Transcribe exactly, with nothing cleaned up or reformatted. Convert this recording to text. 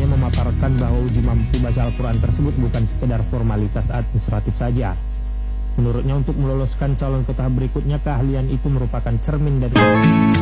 memaparkan bahwa uji mampu baca Al-Quran tersebut bukan sekedar formalitas administratif saja. Menurutnya, untuk meloloskan calon ke tahap berikutnya, keahlian itu merupakan cermin dari